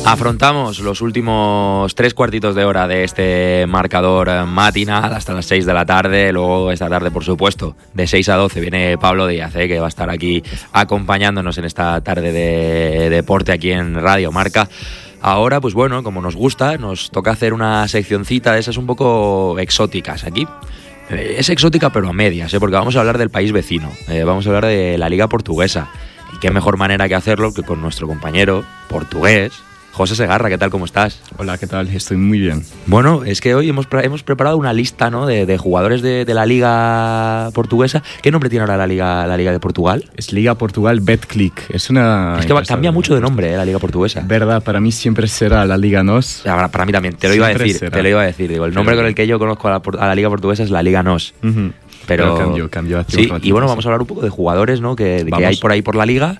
Afrontamos los últimos 3 cuartitos de hora de este marcador matinal hasta las 6 de la tarde. Luego esta tarde, por supuesto, de 6 a 12 viene Pablo Díaz, que va a estar aquí acompañándonos en esta tarde de deporte aquí en Radio Marca. Ahora, pues bueno, como nos gusta, nos toca hacer una seccioncita de esas un poco exóticas aquí. Es exótica pero a medias, porque vamos a hablar del país vecino, vamos a hablar de la Liga Portuguesa. Y qué mejor manera que hacerlo que con nuestro compañero portugués, José Segarra. ¿Qué tal? ¿Cómo estás? Hola, ¿qué tal? Estoy muy bien. Bueno, es que hoy hemos preparado una lista, ¿no?, de jugadores de la Liga Portuguesa. ¿Qué nombre tiene ahora la Liga de Portugal? Es Liga Portugal Betclic. Es que cambia mucho de nombre, la Liga Portuguesa. Verdad, para mí siempre será la Liga NOS. Para mí también, te lo iba a decir. Digo, el nombre con el que yo conozco a la Liga Portuguesa es la Liga NOS. Uh-huh. Pero cambió hace un ratito. Y bueno, vamos a hablar un poco de jugadores, ¿no?, que hay por ahí por la Liga,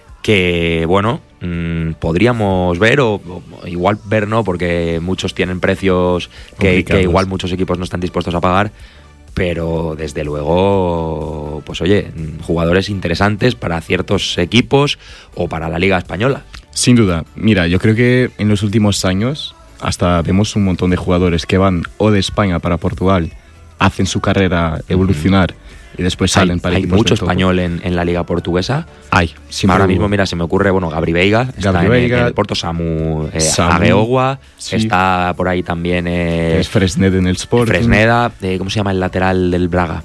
que bueno, podríamos ver o igual ver no, porque muchos tienen precios que igual muchos equipos no están dispuestos a pagar, pero desde luego, pues oye, jugadores interesantes para ciertos equipos o para la Liga Española. Sin duda. Mira, yo creo que en los últimos años hasta vemos un montón de jugadores que van o de España para Portugal, hacen su carrera evolucionar y después salen para equipos. Hay mucho español en la Liga Portuguesa. Ahora mismo, mira, se me ocurre, bueno, Gabri Veiga, está en el Porto, Samu Agueogua, sí. Está por ahí también es Fresneda en el Sporting. Fresneda, ¿cómo se llama el lateral del Braga?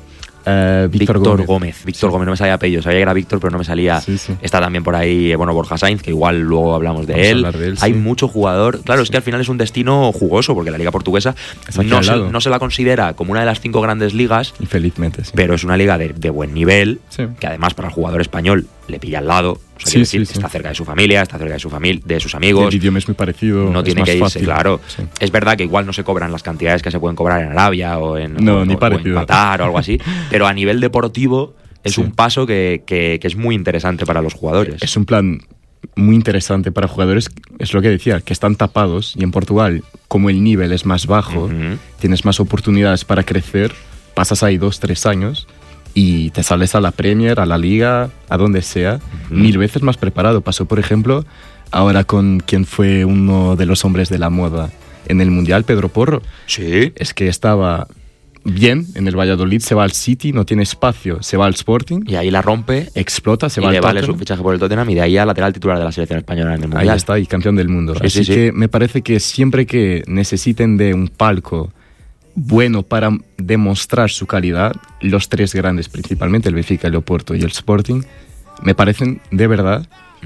Víctor Gómez. Víctor Gómez, no me salía apellido, sabía que era Víctor, pero no me salía. Sí. Está también por ahí, bueno, Borja Sainz, que igual luego hablamos de él. Hay mucho jugador. Claro, es que al final es un destino jugoso, porque la Liga Portuguesa no se la considera como una de las 5 grandes ligas. Infelizmente, sí. Pero es una liga de buen nivel, que además para el jugador español le pilla al lado. O sea, está cerca de su familia, está cerca de sus amigos. El idioma es muy parecido. No tiene que irse, fácil. Claro. Sí. Es verdad que igual no se cobran las cantidades que se pueden cobrar en Arabia o en Qatar o algo así, pero a nivel deportivo es un paso que es muy interesante para los jugadores. Es un plan muy interesante para jugadores, es lo que decía, que están tapados, y en Portugal, como el nivel es más bajo, tienes más oportunidades para crecer, pasas ahí 2-3 años y te sales a la Premier, a la Liga, a donde sea, 1000 veces más preparado. Pasó, por ejemplo, ahora con quien fue uno de los hombres de la moda en el Mundial, Pedro Porro. Sí. Es que estaba bien en el Valladolid, se va al City, no tiene espacio, se va al Sporting. Y ahí la rompe. Explota, se va al Tottenham. Y le vale su fichaje por el Tottenham y de ahí a lateral titular de la selección española en el Mundial. Ahí está, y campeón del mundo. Así que me parece que siempre que necesiten de un palco bueno para demostrar su calidad, los 3 grandes principalmente, el Benfica, el Oporto y el Sporting, me parecen de verdad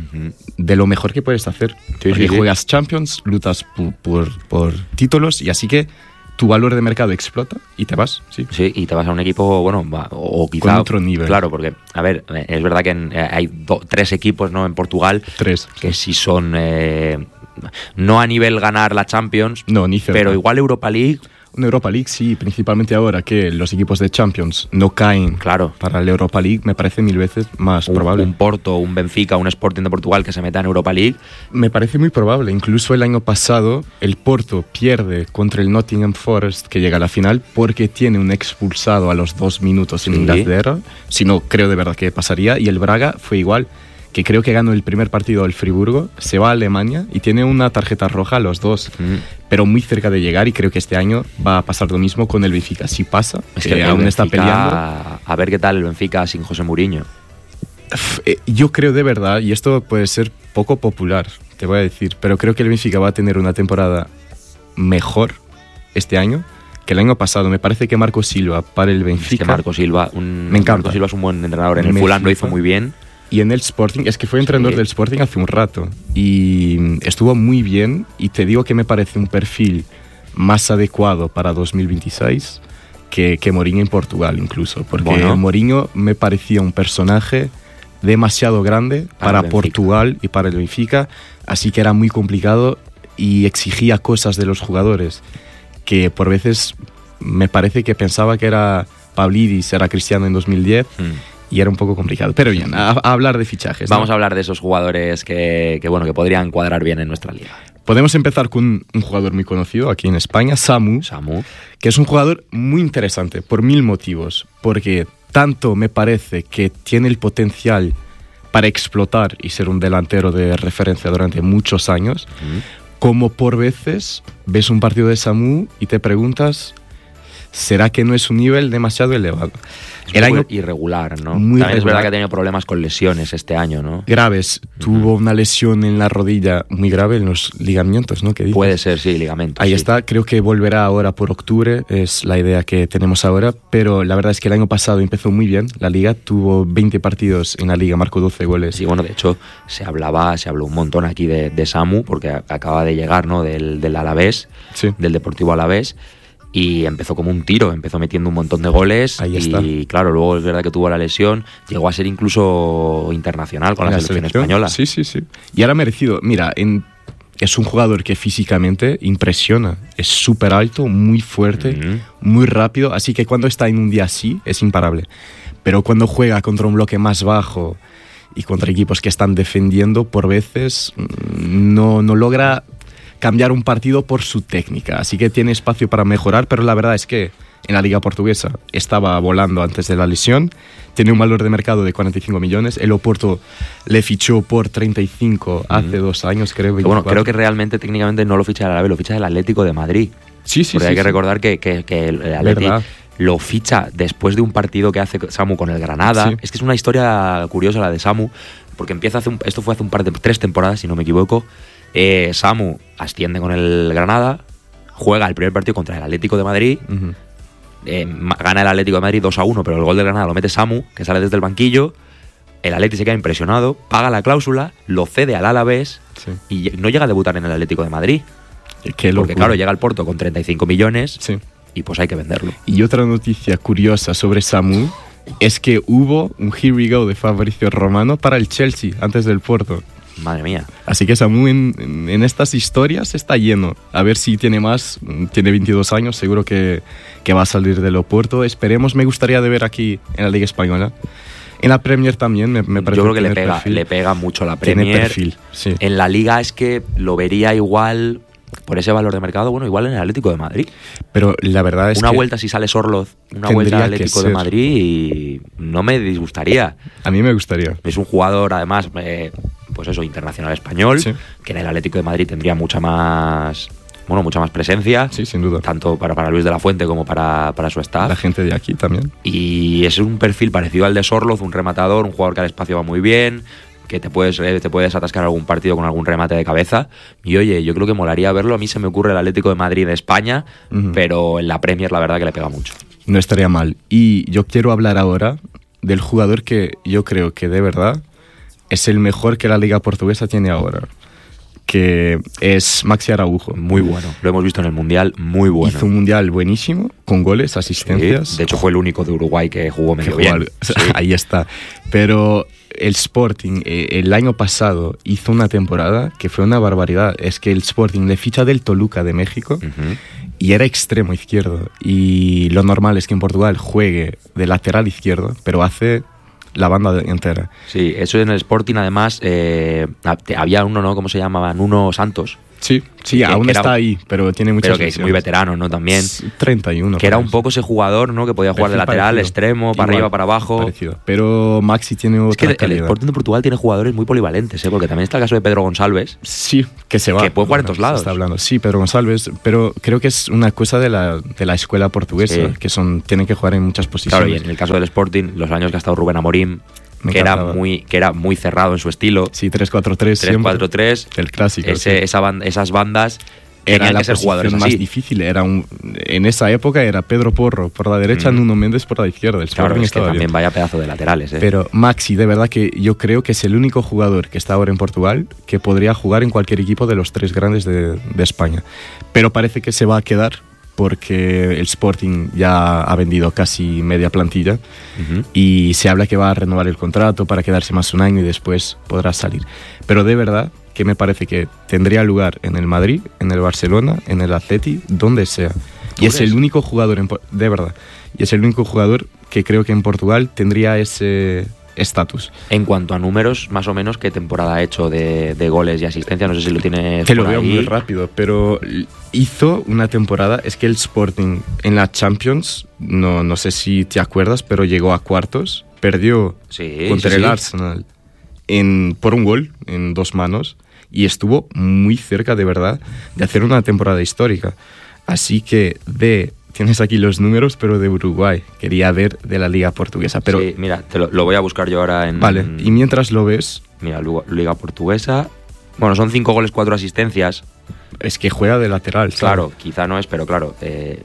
de lo mejor que puedes hacer. Porque juegas Champions, luchas por títulos, y así que tu valor de mercado explota y te vas. Sí, y te vas a un equipo, bueno, o quizá con otro nivel. Claro, porque, a ver, es verdad que hay 3 equipos, ¿no?, en Portugal. 3. Que sí son, no a nivel ganar la Champions, no, ni cerca. Pero igual Europa League. Una Europa League, sí, principalmente ahora que los equipos de Champions no caen para la Europa League, me parece 1000 veces más probable. Un Porto, un Benfica, un Sporting de Portugal que se meta en Europa League. Me parece muy probable. Incluso el año pasado el Porto pierde contra el Nottingham Forest, que llega a la final, porque tiene un expulsado a los 2 minutos en Inglaterra. Si no, creo de verdad que pasaría. Y el Braga fue igual, que creo que ganó el primer partido al Friburgo, se va a Alemania y tiene una tarjeta roja a los 2, pero muy cerca de llegar, y creo que este año va a pasar lo mismo con el Benfica. Si pasa, es que aún Benfica, está peleando. A ver qué tal el Benfica sin José Mourinho. Yo creo de verdad, y esto puede ser poco popular, te voy a decir, pero creo que el Benfica va a tener una temporada mejor este año que el año pasado. Me parece que Marco Silva para el Benfica... Es que Marco Silva, me encanta. Marco Silva es un buen entrenador. En el Fulham lo hizo muy bien. Y en el Sporting, es que fue entrenador del Sporting hace un rato y estuvo muy bien, y te digo que me parece un perfil más adecuado para 2026 que Mourinho en Portugal incluso, porque Mourinho me parecía un personaje demasiado grande para Portugal y para el Benfica, así que era muy complicado y exigía cosas de los jugadores que por veces me parece que pensaba que era Pavlidis, era Cristiano en 2010 y era un poco complicado. Pero bien, a hablar de fichajes. Vamos a hablar de esos jugadores que podrían cuadrar bien en nuestra liga. Podemos empezar con un jugador muy conocido aquí en España, Samu, que es un jugador muy interesante por 1000 motivos. Porque tanto me parece que tiene el potencial para explotar y ser un delantero de referencia durante muchos años, como por veces ves un partido de Samu y te preguntas, ¿será que no es un nivel demasiado elevado? Es muy irregular, ¿no? También irregular. Es verdad que ha tenido problemas con lesiones este año, ¿no? Graves. Tuvo una lesión en la rodilla muy grave, en los ligamentos, ¿no? ¿Qué dices? Puede ser, sí, ligamentos. Ahí sí. está. Creo que volverá ahora por octubre, es la idea que tenemos ahora. Pero la verdad es que el año pasado empezó muy bien la Liga. Tuvo 20 partidos en la Liga, marcó 12 goles. Sí, bueno, de hecho, se habló un montón aquí de Samu, porque acaba de llegar, ¿no? Del Alavés, sí. Del Deportivo Alavés. Y empezó como un tiro, empezó metiendo un montón de goles. Ahí está. Y claro, luego es verdad que tuvo la lesión, llegó a ser incluso internacional con la selección española. Sí. Y ahora merecido. Mira, es un jugador que físicamente impresiona. Es súper alto, muy fuerte, muy rápido. Así que cuando está en un día así, es imparable. Pero cuando juega contra un bloque más bajo y contra equipos que están defendiendo, por veces no logra cambiar un partido por su técnica, así que tiene espacio para mejorar, pero la verdad es que en la Liga Portuguesa estaba volando antes de la lesión, tiene un valor de mercado de 45 millones, el Oporto le fichó por 35 hace 2 años, creo. 24. Bueno, creo que realmente técnicamente no lo ficha el Alavés, lo ficha el Atlético de Madrid. Sí. Porque hay que recordar que el Atlético lo ficha después de un partido que hace Samu con el Granada. Sí. Es que es una historia curiosa la de Samu, porque esto fue hace 3 temporadas, si no me equivoco. Samu asciende con el Granada, juega el primer partido contra el Atlético de Madrid, gana el Atlético de Madrid 2-1, pero el gol del Granada lo mete Samu, que sale desde el banquillo. El Atlético se queda impresionado, paga la cláusula, lo cede al Alavés y no llega a debutar en el Atlético de Madrid. Porque claro, llega al Porto con 35 millones y pues hay que venderlo. Y otra noticia curiosa sobre Samu es que hubo un Here We Go de Fabrizio Romano para el Chelsea antes del Porto. Madre mía. Así que Samu en estas historias está lleno. A ver si tiene más. Tiene 22 años, seguro que va a salir del Oporto. Esperemos, me gustaría de ver aquí en la Liga Española. En la Premier también me parece. Yo creo que le pega mucho la Premier. Tiene perfil, sí. En la Liga es que lo vería igual, por ese valor de mercado, bueno, igual en el Atlético de Madrid. Pero la verdad es una que vuelta si sale Sorloz, una vuelta al Atlético de Madrid y no me disgustaría. A mí me gustaría. Es un jugador, además, pues eso, internacional español, que en el Atlético de Madrid tendría mucha más presencia. Sí, sin duda. Tanto para Luis de la Fuente como para su staff. La gente de aquí también. Y es un perfil parecido al de Sorloz, un rematador, un jugador que al espacio va muy bien, que te puedes atascar algún partido con algún remate de cabeza. Y oye, yo creo que molaría verlo. A mí se me ocurre el Atlético de Madrid de España, pero en la Premier la verdad que le pega mucho. No estaría mal. Y yo quiero hablar ahora del jugador que yo creo que de verdad es el mejor que la Liga Portuguesa tiene ahora, que es Maxi Araujo. Muy bueno, lo hemos visto en el Mundial, muy bueno. Hizo un Mundial buenísimo, con goles, asistencias. Sí, de hecho fue el único de Uruguay que jugó medio bien. Sí. Ahí está. Pero el Sporting el año pasado hizo una temporada que fue una barbaridad. Es que el Sporting le ficha del Toluca de México y era extremo izquierdo. Y lo normal es que en Portugal juegue de lateral izquierdo, pero hace la banda entera. Sí, eso en el Sporting además había uno, ¿no? ¿Cómo se llamaba? Nuno Santos. Sí, aún está ahí, pero tiene muchas Pero que es muy veterano, ¿no? También. 31. Que era un poco ese jugador, ¿no? Que podía jugar de lateral, extremo, para arriba, para abajo. Parecido. Pero Maxi tiene otra calidad. El Sporting de Portugal tiene jugadores muy polivalentes, ¿eh? Porque también está el caso de Pedro Gonçalves. Sí, que se va. Que puede jugar en todos lados. Está hablando. Sí, Pedro Gonçalves, pero creo que es una cosa de la escuela portuguesa, que tienen que jugar en muchas posiciones. Claro, y en el caso del Sporting, los años que ha estado Rubén Amorim, que era muy cerrado en su estilo. Sí, 3-4-3. 3-4-3. El clásico. Esas bandas era tenían la que ser jugadores más así. difícil. En esa época era Pedro Porro por la derecha, Nuno Méndez por la izquierda. El claro, es que también bien. Vaya pedazo de laterales. Pero Maxi, de verdad que yo creo que es el único jugador que está ahora en Portugal que podría jugar en cualquier equipo de los 3 grandes de España. Pero parece que se va a quedar, porque el Sporting ya ha vendido casi media plantilla y se habla que va a renovar el contrato para quedarse más un año y después podrá salir. Pero de verdad que me parece que tendría lugar en el Madrid, en el Barcelona, en el Atleti, donde sea. Y es el único jugador, de verdad, y es el único jugador que creo que en Portugal tendría ese estatus. En cuanto a números, más o menos, ¿qué temporada ha hecho de goles y asistencia? No sé si lo tiene. Te lo veo muy rápido, pero hizo una temporada. Es que el Sporting en la Champions, no sé si te acuerdas, pero llegó a cuartos, perdió contra el Arsenal por un gol en 2 manos y estuvo muy cerca de verdad de hacer una temporada histórica. Así que tienes aquí los números, pero de Uruguay. Quería ver de la Liga Portuguesa. Pero, sí, mira, lo voy a buscar yo ahora en... Vale, y mientras lo ves... Mira, Liga Portuguesa... Bueno, son 5 goles, 4 asistencias. Es que juega de lateral. Claro, quizá no es, pero claro...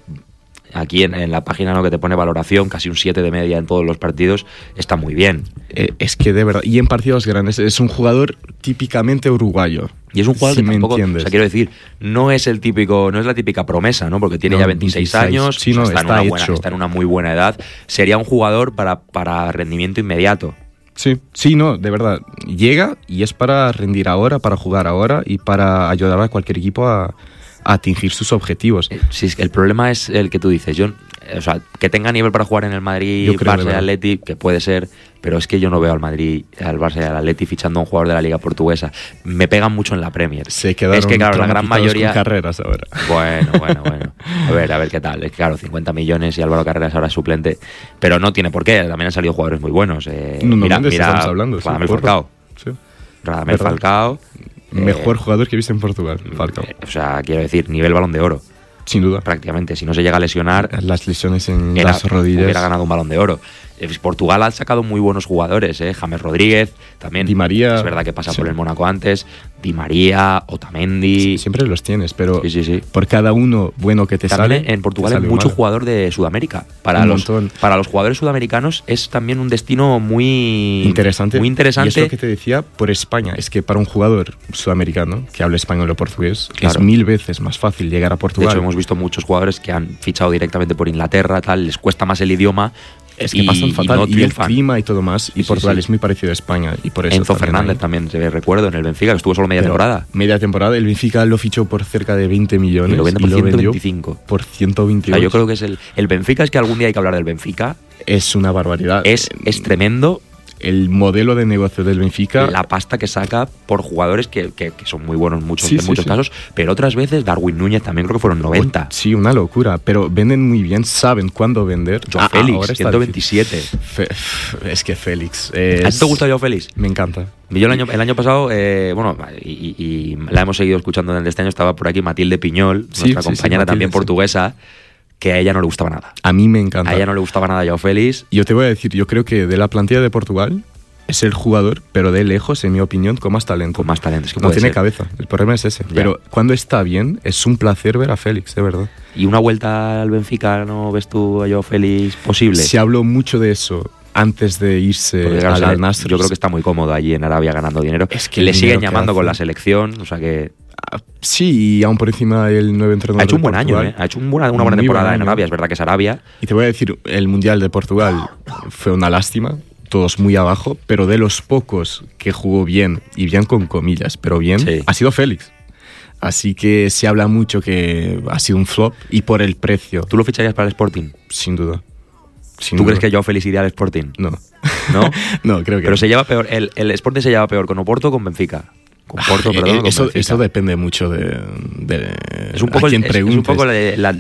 aquí en la página, ¿no?, que te pone valoración, casi un 7 de media en todos los partidos, está muy bien. Es que de verdad, y en partidos grandes, es un jugador típicamente uruguayo. Y es un jugador si que tampoco, entiendes. o sea, quiero decir, no es la típica promesa, ¿no? Porque tiene No, ya 26 años, sí, no, está en una muy buena edad. Sería un jugador para rendimiento inmediato. Sí, no, de verdad. Llega y es para rendir ahora, para jugar ahora y para ayudar a cualquier equipo a atingir sus objetivos. Sí, es que el problema es el que tú dices. O sea, que tenga nivel para jugar en el Madrid, Barça y Atleti, que puede ser, pero es que yo no veo al Madrid, al Barça y al Atleti fichando a un jugador de la Liga Portuguesa. Me pegan mucho en la Premier. Se quedaron es que claro, la gran mayoría con Carreras ahora. Bueno. A ver qué tal. Es que claro, 50 millones y Álvaro Carreras ahora es suplente, pero no tiene por qué. También han salido jugadores muy buenos. Mira, estamos hablando. Radamel Falcao. Sí. Radamel Falcao. Mejor jugador que he visto en Portugal, Falcao. O sea, quiero decir, nivel Balón de Oro. Sin duda. Prácticamente. Si no se llega a lesionar... Las lesiones en las rodillas. Hubiera ganado un Balón de Oro. Portugal ha sacado muy buenos jugadores, James Rodríguez, también. Di María. Es verdad que pasa por el Mónaco antes. Di María, Otamendi... Sí, siempre los tienes, pero sí. por cada uno bueno que te también sale... en Portugal hay mucho jugador de Sudamérica. Para los jugadores sudamericanos es también un destino muy interesante. Y es lo que te decía por España. Es que para un jugador sudamericano que habla español o portugués, es 1000 veces más fácil llegar a Portugal. De hecho, hemos visto muchos jugadores que han fichado directamente por Inglaterra, les cuesta más el idioma. Es que pasan fatal, y el clima y todo más, y Portugal es muy parecido a España, y por eso Enzo Fernández también recuerdo en el Benfica, que estuvo solo media temporada. Media temporada, el Benfica lo fichó por cerca de 20 millones y lo vende por 125. Por 128. O sea, yo creo que es el Benfica, es que algún día hay que hablar del Benfica. Es una barbaridad. Es tremendo. El modelo de negocio del Benfica, la pasta que saca por jugadores que son muy buenos en muchos casos, pero otras veces Darwin Núñez también creo que fueron 90. Sí, una locura, pero venden muy bien, saben cuándo vender. Joao Félix, 127. Es que Félix ¿A ti te gusta Joao Félix? Me encanta. Yo el año pasado, y la hemos seguido escuchando en el de este año, estaba por aquí Matilde Piñol, nuestra compañera también portuguesa, que a ella no le gustaba nada. A mí me encanta. A ella no le gustaba nada Joao Félix. Yo te voy a decir, yo creo que de la plantilla de Portugal es el jugador, pero de lejos, en mi opinión, con más talento. Con más talento, es que no tiene ser. Cabeza, el problema es ese. Ya. Pero cuando está bien, es un placer ver a Félix, de verdad. ¿Y una vuelta al Benfica no ves tú a Joao Félix posible? Se habló mucho de eso antes de irse al Al-Nassr. Yo creo que está muy cómodo allí en Arabia ganando dinero. Es que le siguen llamando con la selección, o sea que... Sí, y aún por encima el nuevo entrenador. Ha hecho un buen año, ha hecho una buena temporada en Arabia, es verdad que es Arabia. Y te voy a decir, el Mundial de Portugal fue una lástima, todos muy abajo, pero de los pocos que jugó bien, y bien con comillas, pero bien, ha sido Félix. Así que se habla mucho que ha sido un flop y por el precio. ¿Tú lo ficharías para el Sporting? Sin duda. ¿Tú crees que Joao Félix iría al Sporting? No. ¿No? No, creo que Pero se lleva peor, el Sporting se lleva peor con Oporto o con Benfica. Con Porto, perdón, eso depende mucho de es un poco a quien preguntes. Es un poco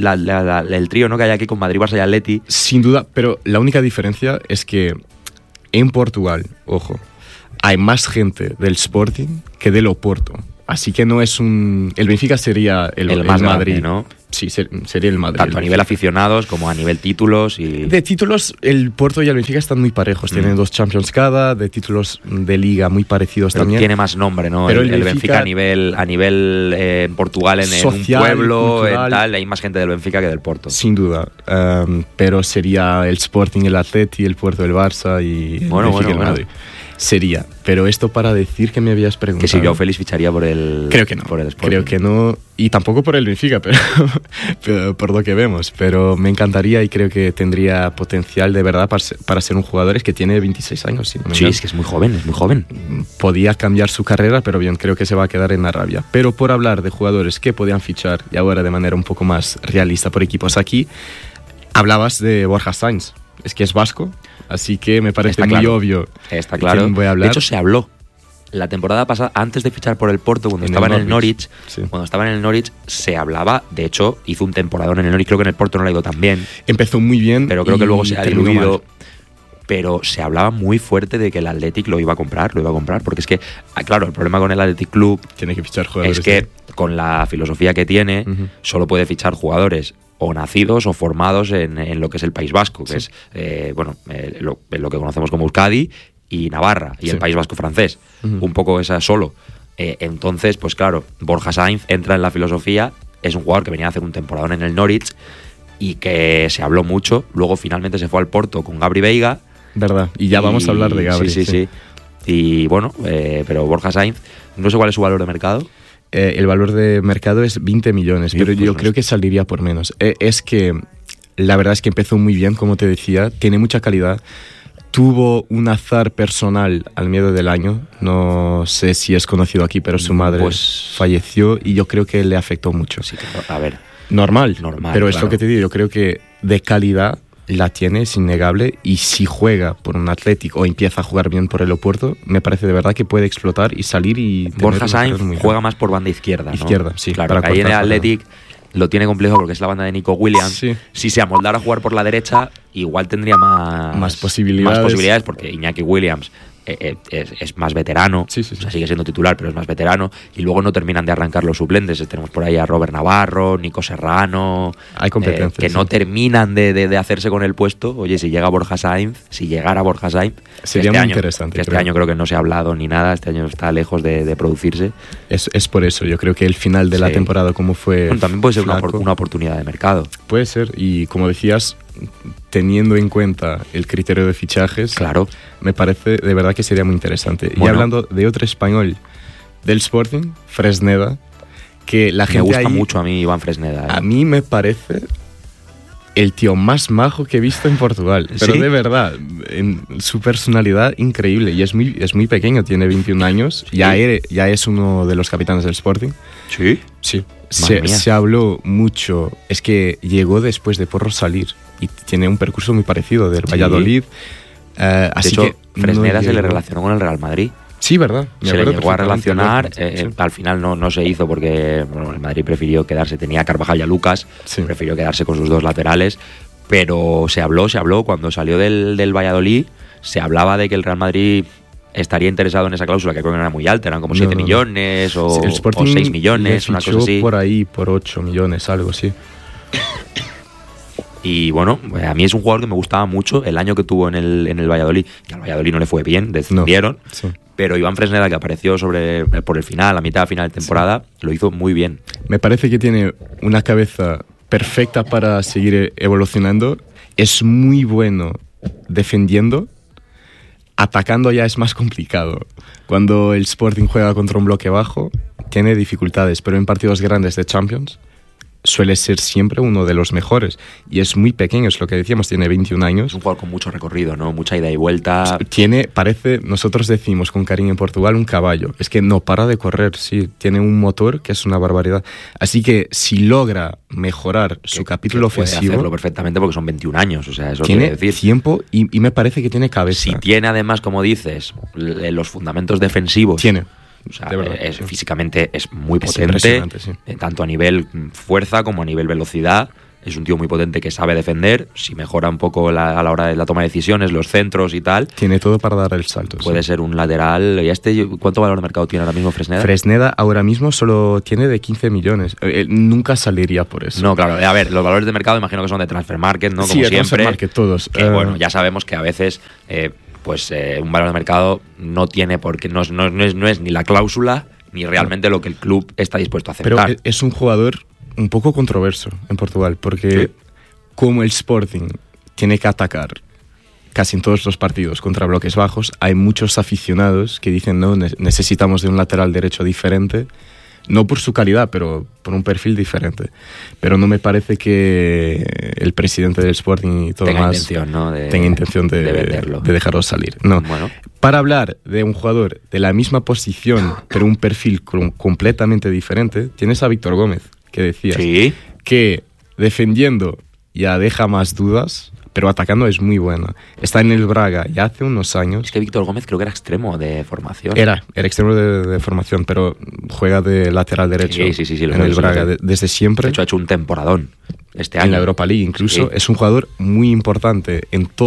el trío, ¿no?, que hay aquí con Madrid, Barça y Atleti. Sin duda, pero la única diferencia es que en Portugal, ojo, hay más gente del Sporting que del Oporto. Así que no es un... El Benfica sería el más Madrid, grande, ¿no? Sí, sería el Madrid. Tanto a nivel aficionados como a nivel títulos. Y... De títulos, el Porto y el Benfica están muy parejos. Tienen 2 Champions cada, de títulos de Liga muy parecidos pero también. Tiene más nombre, ¿no? Pero el Benfica a nivel en Portugal, social, en un pueblo, en tal, hay más gente del Benfica que del Porto. Sin duda. Pero sería el Sporting, el Atleti, el Porto, el Barça y el Benfica, el Madrid. Sería, pero esto para decir que me habías preguntado. Que si Joao Félix ficharía por el... Creo que no. Por el Sporting. Creo que no. Y tampoco por el Benfica, pero por lo que vemos. Pero me encantaría y creo que tendría potencial de verdad para ser un jugador. Es que tiene 26 años. Si no me sí, es que es muy joven, Podía cambiar su carrera, pero bien, creo que se va a quedar en Arabia. Pero por hablar de jugadores que podían fichar, y ahora de manera un poco más realista por equipos aquí, hablabas de Borja Sainz. Es que es vasco, así que me parece muy obvio. Está claro. Voy a hablar. De hecho, se habló la temporada pasada, antes de fichar por el Porto, cuando estaba en el Norwich. Sí. Cuando estaba en el Norwich, se hablaba. De hecho, hizo un temporadón en el Norwich. Creo que en el Porto no le ha ido tan bien. Empezó muy bien. Pero creo que luego se ha diluido. pero se hablaba muy fuerte de que el Athletic lo iba a comprar, porque es que, claro, el problema con el Athletic Club tiene que fichar jugadores, es que con la filosofía que tiene, solo puede fichar jugadores o nacidos o formados en lo que es el País Vasco, que es lo que conocemos como Euskadi y Navarra, y el País Vasco francés, un poco esa solo. Entonces, pues claro, Borja Sainz entra en la filosofía, es un jugador que venía a hacer un temporadón en el Norwich y que se habló mucho, luego finalmente se fue al Porto con Gabri Veiga. Verdad, y ya vamos a hablar de Gabri. Sí. Y bueno, pero Borja Sainz, no sé cuál es su valor de mercado. El valor de mercado es 20 millones, pero yo creo que saldría por menos. Es que la verdad es que empezó muy bien, como te decía, tiene mucha calidad. Tuvo un azar personal al medio del año, no sé si es conocido aquí, pero su madre falleció y yo creo que le afectó mucho. Sí, a ver. Normal, pero es claro. lo que te digo, yo creo que de calidad la tiene, es innegable, y si juega por un Atlético o empieza a jugar bien por el Oporto, me parece de verdad que puede explotar y salir y... Borja Sainz juega más por banda izquierda, ¿no? Izquierda, sí. Claro, ahí en el Athletic lo tiene complejo porque es la banda de Nico Williams. Sí. Si se amoldara a jugar por la derecha, igual tendría más posibilidades porque Iñaki Williams es más veterano, sí. O sea, sigue siendo titular, pero es más veterano, y luego no terminan de arrancar los suplentes. Tenemos por ahí a Robert Navarro, Nico Serrano, hay competencias, que no terminan de hacerse con el puesto. Oye, si llegara Borja Sainz, sería muy interesante. Que este año creo que no se ha hablado ni nada, este año está lejos de producirse. Es por eso, yo creo que el final de la temporada, como fue... Bueno, también puede ser una oportunidad de mercado. Puede ser, y como decías, teniendo en cuenta el criterio de fichajes, claro, me parece de verdad que sería muy interesante. Bueno. Y hablando de otro español del Sporting, Fresneda, que la gente me gusta ahí, mucho a mí Iván Fresneda. A mí me parece el tío más majo que he visto en Portugal, pero ¿Sí? de verdad, en su personalidad increíble, y es muy pequeño, tiene 21 años, ¿Sí? ya es uno de los capitanes del Sporting. ¿Sí? Sí. Se habló mucho, es que llegó después de Porro salir y tiene un percurso muy parecido del Valladolid. Así de hecho, que Fresneda se le relacionó con el Real Madrid. Sí, ¿verdad? Se le llegó a relacionar, al final no se hizo porque el Madrid prefirió quedarse, tenía a Carvajal y a Lucas, prefirió quedarse con sus dos laterales, pero se habló cuando salió del Valladolid, se hablaba de que el Real Madrid estaría interesado en esa cláusula, que creo que no era muy alta, eran como 7 millones o 6 millones, una cosa así. Por ahí, por 8 millones, algo así. Y bueno, a mí es un jugador que me gustaba mucho el año que tuvo en el Valladolid, que al Valladolid no le fue bien, descendieron, pero Iván Fresneda, que apareció por el final, a mitad final de temporada, lo hizo muy bien. Me parece que tiene una cabeza perfecta para seguir evolucionando, es muy bueno defendiendo. Atacando ya es más complicado. Cuando el Sporting juega contra un bloque bajo, tiene dificultades, pero en partidos grandes de Champions suele ser siempre uno de los mejores. Y es muy pequeño, es lo que decíamos, tiene 21 años. Es un jugador con mucho recorrido, ¿no? Mucha ida y vuelta. Parece, nosotros decimos con cariño en Portugal, un caballo. Es que no para de correr, sí. Tiene un motor que es una barbaridad. Así que si logra mejorar su capítulo ofensivo... Puede hacerlo perfectamente porque son 21 años, o sea, eso tiene quiere decir. Tiempo y me parece que tiene cabeza. Si tiene además, como dices, los fundamentos defensivos... Tiene. O sea, físicamente es muy potente, impresionante, sí. Tanto a nivel fuerza como a nivel velocidad. Es un tío muy potente que sabe defender. Si mejora un poco a la hora de la toma de decisiones, los centros y tal. Tiene todo para dar el salto. Puede ser un lateral. ¿Y cuánto valor de mercado tiene ahora mismo Fresneda? Fresneda ahora mismo solo tiene de 15 millones. Nunca salería por eso. No, claro. A ver, los valores de mercado imagino que son de Transfer Market, ¿no? Como sí, siempre. Transfer Market, todos. Que bueno, ya sabemos que a veces... un valor de mercado no tiene porque no es ni la cláusula ni realmente lo que el club está dispuesto a aceptar. Pero es un jugador un poco controverso en Portugal, porque como el Sporting tiene que atacar casi en todos los partidos contra bloques bajos, hay muchos aficionados que dicen no, necesitamos de un lateral derecho diferente, no por su calidad, pero por un perfil diferente. Pero no me parece que el presidente del Sporting y todo tenga más intención, ¿no? tenga intención de venderlo, de dejarlo salir. No. Bueno. Para hablar de un jugador de la misma posición, pero un perfil completamente diferente, tienes a Víctor Gómez, que decías que defendiendo ya deja más dudas, pero atacando es muy bueno. Está en el Braga ya hace unos años. Es que Víctor Gómez creo que era extremo de formación. Era extremo de formación, pero juega de lateral derecho en el Braga desde siempre. De hecho, ha hecho un temporadón este año. En la Europa League incluso. Es un jugador muy importante en todo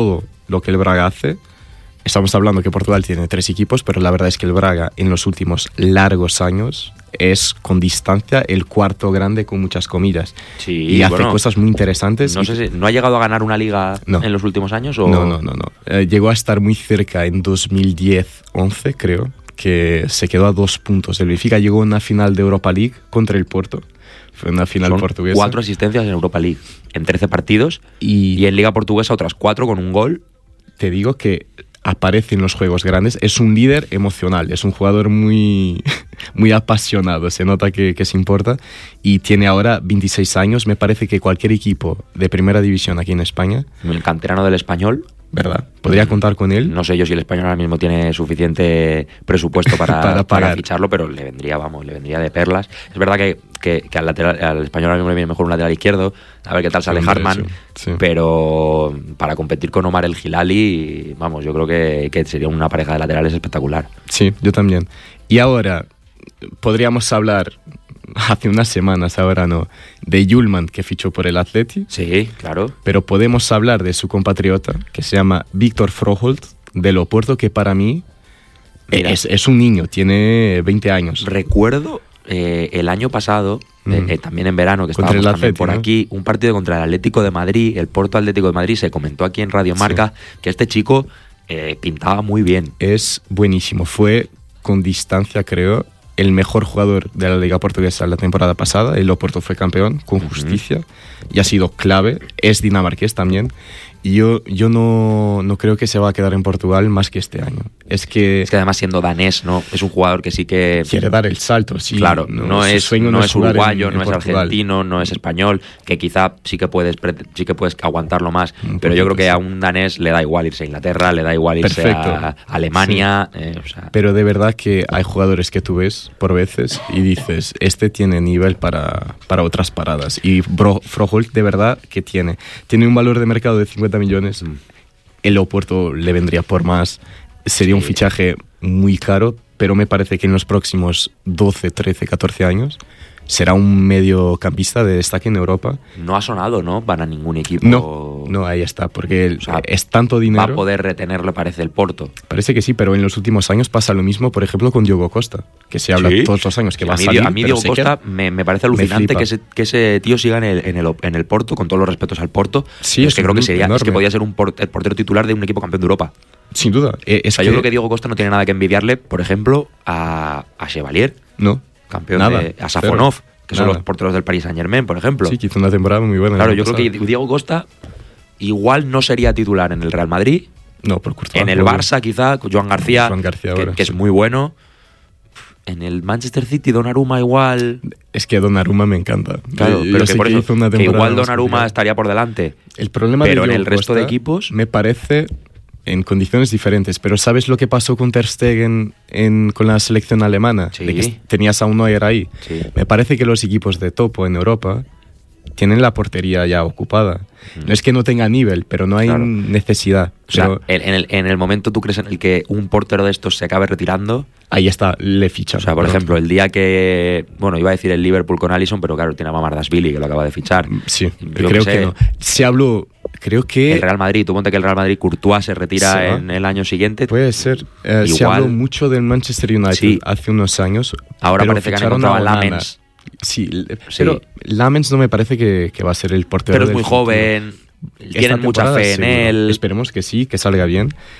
lo que el Braga hace. Estamos hablando que Portugal tiene 3 equipos, pero la verdad es que el Braga en los últimos largos años es con distancia el cuarto grande con muchas comillas. Sí, y hace cosas muy interesantes. No sé si ¿no ha llegado a ganar una liga en los últimos años? ¿O? No. Llegó a estar muy cerca en 2010-11, creo, que se quedó a 2 puntos. El Benfica llegó a una final de Europa League contra el Porto. Fue una final portuguesa. 4 asistencias en Europa League, en 13 partidos. Y en Liga Portuguesa otras 4 con un gol. Te digo que aparece en los juegos grandes, es un líder emocional, es un jugador muy, muy apasionado, se nota que se importa, y tiene ahora 26 años. Me parece que cualquier equipo de primera división aquí en España, el canterano del Español, ¿verdad?, podría contar con él. No sé yo si el Español ahora mismo tiene suficiente presupuesto para ficharlo, pero le vendría de perlas. Es verdad que al Español ahora mismo le viene mejor un lateral izquierdo, a ver qué tal sale Hartman, sí. Pero para competir con Omar El Hilali, vamos, yo creo que sería una pareja de laterales espectacular. Sí, yo también. Y ahora podríamos hablar, hace unas semanas, ahora no, de Hjulmand, que fichó por el Atleti. Sí, claro. Pero podemos hablar de su compatriota, que se llama Víctor Froholt, del Oporto, que para mí es un niño, tiene 20 años. Recuerdo el año pasado, también en verano, que estábamos también por aquí, un partido contra el Atlético de Madrid, el Porto Atlético de Madrid. Se comentó aquí en Radio Marca que este chico pintaba muy bien. Es buenísimo. Fue con distancia, creo, el mejor jugador de la Liga Portuguesa la temporada pasada. El Oporto fue campeón con justicia y ha sido clave. Es dinamarqués también. Y yo no creo que se va a quedar en Portugal más que este año. Es que además, siendo danés, no es un jugador que sí que quiere dar el salto. Sí, claro, no es uruguayo, no es argentino, no es español, que quizá sí que puedes aguantarlo más. Pero yo creo que a un danés le da igual irse a Inglaterra, le da igual irse a Alemania. Sí. Pero de verdad que hay jugadores que tú ves por veces y dices, este tiene nivel para otras paradas. Y Froholt de verdad que tiene un valor de mercado de 50 millones. El Oporto le vendría por más. Sería un fichaje muy caro, pero me parece que en los próximos 12, 13, 14 años será un mediocampista de destaque en Europa. No ha sonado, ¿no?, para ningún equipo. No, ahí está, porque es tanto dinero. Va a poder retenerlo, parece, el Porto. Parece que sí, pero en los últimos años pasa lo mismo, por ejemplo, con Diogo Costa, que se habla todos los años que va a salir. A mí Diogo Costa me parece alucinante que ese tío siga en el Porto, con todos los respetos al Porto. Sí, es que creo que es que podía ser el portero titular de un equipo campeón de Europa. Sin duda. Yo creo que Diogo Costa no tiene nada que envidiarle, por ejemplo, a Chevalier. No. Campeón a Safonov, que son los porteros del Paris Saint-Germain, por ejemplo. Sí, que hizo una temporada muy buena. Claro, yo creo que Diego Costa igual no sería titular en el Real Madrid. No, por Courtois. En el Barça, quizá, con Joan García que es muy bueno. En el Manchester City, Donnarumma igual. Es que Donnarumma me encanta. Claro, pero que por eso que igual Donnarumma estaría por delante. El problema pero de en el resto de equipos me parece en condiciones diferentes, pero ¿sabes lo que pasó con Ter Stegen con la selección alemana? Sí. De que tenías a un Neuer ahí. Sí. Me parece que los equipos de topo en Europa tienen la portería ya ocupada. No es que no tenga nivel, pero no hay necesidad. O sea, en el momento tú crees en el que un portero de estos se acabe retirando, ahí está, le fichan. O sea, por ejemplo, el día que, bueno, iba a decir el Liverpool con Alisson, pero claro, tiene a Mamardashvili, que lo acaba de fichar. Sí, creo que no. Se habló, creo que el Real Madrid, tú ponte que el Real Madrid, Courtois se retira en el año siguiente. Puede ser. Se habló mucho del Manchester United hace unos años. Ahora parece que han encontrado a Lamens. Sí, pero Lamens no me parece que va a ser el portero. Pero es muy joven, tienen mucha fe en él. Esperemos que sí, que salga bien.